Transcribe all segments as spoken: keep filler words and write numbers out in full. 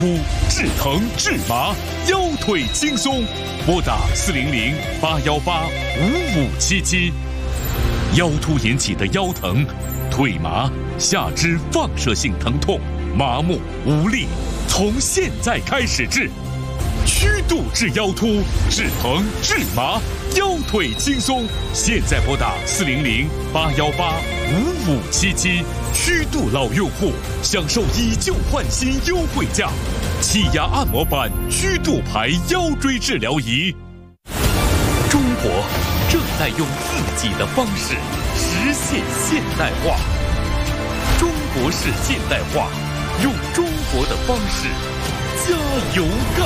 治疼治麻，腰腿轻松，拨打四零零八幺八五五七七。腰突引起的腰疼、腿麻、下肢放射性疼痛、麻木无力，从现在开始治。曲度治腰突，治疼治麻，腰腿轻松。现在拨打四零零八幺八五五七七，曲度老用户享受以旧换新优惠价，气压按摩板曲度牌腰椎治疗仪。中国正在用自己的方式实现现代化，中国式现代化，用中国的方式加油干。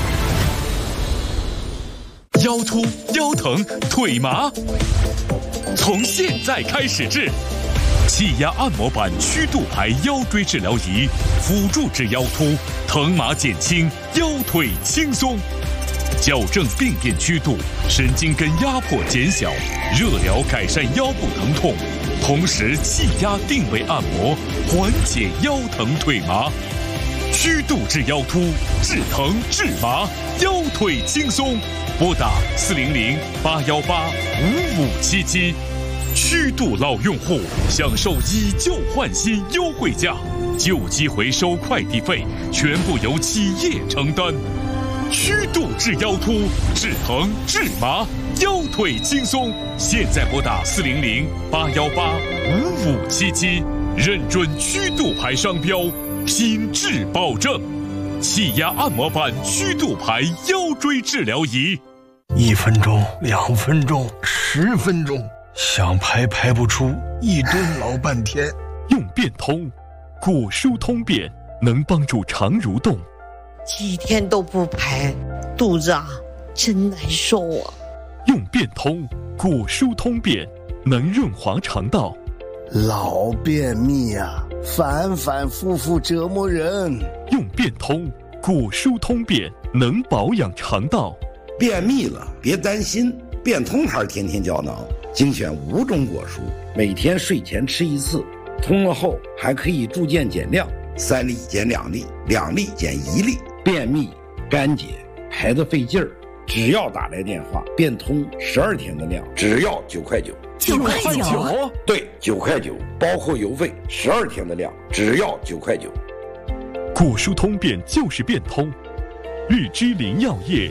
腰突、腰疼、腿麻，从现在开始治。气压按摩板曲度牌腰椎治疗仪，辅助治腰突，疼麻减轻，腰腿轻松，矫正病变曲度，神经根压迫减小，热疗改善腰部疼痛，同时气压定位按摩，缓解腰疼腿麻。曲度治腰突，治疼治麻，腰腿轻松。拨打四零零八幺八五五七七，曲度老用户享受以旧换新优惠价，旧机回收快递费全部由企业承担。曲度治腰突，治疼治麻，腰腿轻松。现在拨打四零零八幺八五五七七，认准曲度牌商标，品质保证。气压按摩板曲度牌腰椎治疗仪。 一分钟，两分钟，十分钟，想排排不出，一蹲老半天。 用变通，果舒通便能帮助肠蠕动。 几天都不排，肚子啊真难受啊。 用变通，果舒通便能润滑肠道。 老便秘啊，反反复复折磨人。 用变通，果舒通便能保养肠道。 便秘了别担心，变通牌天天胶囊精选五种果蔬，每天睡前吃一次，通了后还可以逐渐减量，三粒减两粒，两粒减一粒。便秘干结排得费劲儿，只要打来电话，变通十二天的量只要九块九。 九块九？ 对，九块九，包括邮费，十二天的量只要九块九。 果蔬通便就是变通，日之林药业。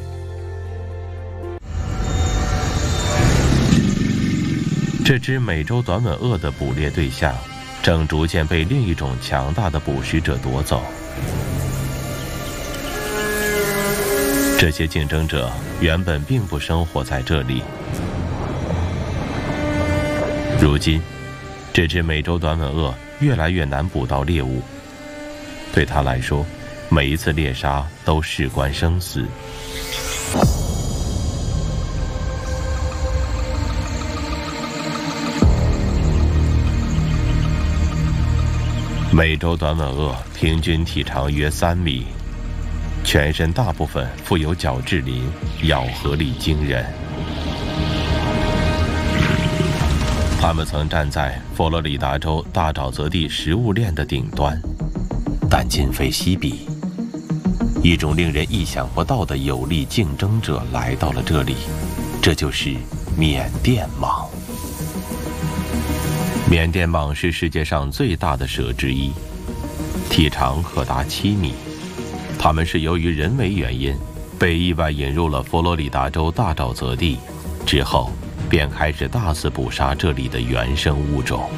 这只美洲短吻鳄的捕猎对象，正逐渐被另一种强大的捕食者夺走。这些竞争者原本并不生活在这里，如今，这只美洲短吻鳄越来越难捕到猎物。对它来说，每一次猎杀都事关生死。美洲短吻鳄平均体长约三米，全身大部分附有角质鳞，咬合力惊人。它们曾站在佛罗里达州大沼泽地食物链的顶端，但今非昔比，一种令人意想不到的有力竞争者来到了这里，这就是缅甸蟒。缅甸蟒是世界上最大的蛇之一，体长可达七米。它们是由于人为原因被意外引入了佛罗里达州大沼泽地，之后便开始大肆捕杀这里的原生物种。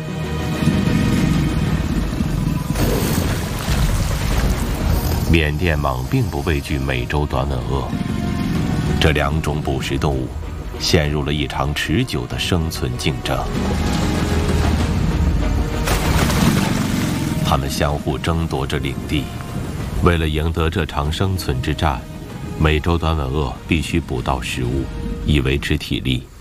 缅甸蟒并不畏惧美洲短吻鳄，这两种捕食动物陷入了一场持久的生存竞争。它们相互争夺着领地，为了赢得这场生存之战，美洲短吻鳄必须捕到食物，以维持体力。